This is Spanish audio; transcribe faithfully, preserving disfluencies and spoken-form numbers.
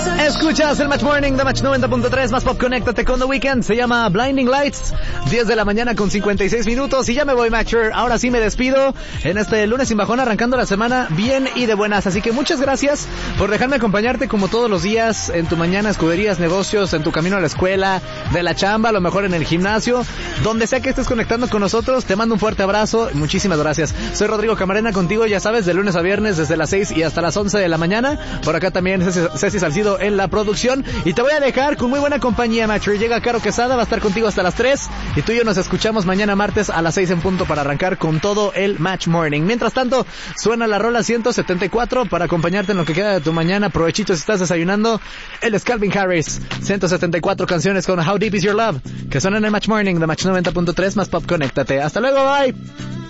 Escuchas el Match Morning de Match noventa punto tres, más pop, conéctate con The Weeknd. Se llama Blinding Lights, diez de la mañana con cincuenta y seis minutos. Y ya me voy, Matcher. Ahora sí me despido en este lunes sin bajón, arrancando la semana bien y de buenas. Así que muchas gracias por dejarme acompañarte como todos los días en tu mañana, escuderías, negocios, en tu camino a la escuela, de la chamba, a lo mejor en el gimnasio, donde sea que estés conectando con nosotros. Te mando un fuerte abrazo. Muchísimas gracias. Soy Rodrigo Camarena contigo, ya sabes, de lunes a viernes desde las seis y hasta las once de la mañana. Por acá también Ceci, Ceci Salcido en la producción. Y te voy a dejar con muy buena compañía, Matcher. Llega Caro Quesada, va a estar contigo hasta las tres. Y tú y yo nos escuchamos mañana martes a las seis en punto para arrancar con todo el Match Morning. Mientras tanto, suena la rola ciento setenta y cuatro para acompañarte en lo que queda de tu mañana. Provechito si estás desayunando. Él es Calvin Harris. ciento setenta y cuatro canciones con How Deep Is Your Love, que suenan en el Match Morning de Match noventa punto tres, más pop, conéctate. Hasta luego, bye.